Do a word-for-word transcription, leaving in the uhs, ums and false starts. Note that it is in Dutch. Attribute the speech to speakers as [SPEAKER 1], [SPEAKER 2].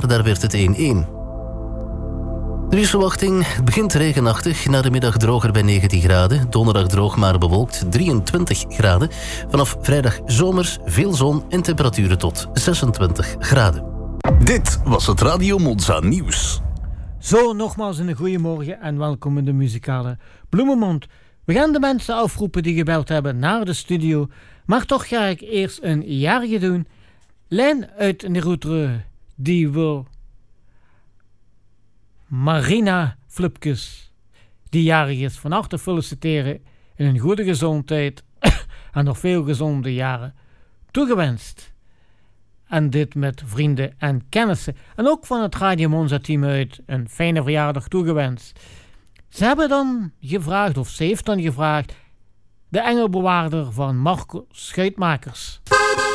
[SPEAKER 1] maar daar werd het één-één. De weersverwachting begint regenachtig, na de middag droger bij negentien graden. Donderdag droog maar bewolkt, drieëntwintig graden. Vanaf vrijdag zomers, veel zon en temperaturen tot zesentwintig graden.
[SPEAKER 2] Dit was het Radio Monza nieuws.
[SPEAKER 3] Zo, nogmaals een goede morgen en welkom in de muzikale Bloemenmond. We gaan de mensen afroepen die gebeld hebben naar de studio, maar toch ga ik eerst een jarige doen. Lijn uit Neroutre, die wil Marina Flipkes, die jarig is, van harte feliciteren in een goede gezondheid en nog veel gezonde jaren toegewenst. En dit met vrienden en kennissen. En ook van het Radio Monza team uit een fijne verjaardag toegewenst. Ze hebben dan gevraagd, of ze heeft dan gevraagd, de engelbewaarder van Marco Schuitmakers.